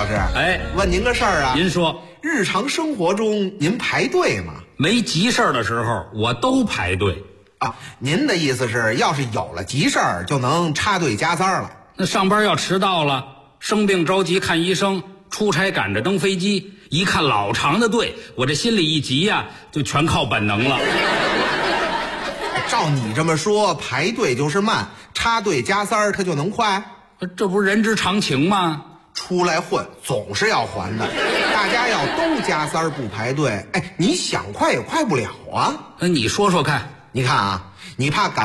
老师， 哎， 问您个事儿啊。 您说， 日常生活中您排队吗？ 没急事儿的时候我都排队啊，您的意思是，要是有了急事儿，就能插队加塞了？ 那上班要迟到了，生病着急看医生，出差赶着登飞机，一看老长的队，我这心里一急呀，就全靠本能了。 照你这么说，排队就是慢，插队加塞儿它就能快？ 这不是人之常情吗？ 出来混总是要还的，大家要都加塞儿不排队，哎，你想快也快不了啊。 你说说看。 你看啊，你怕赶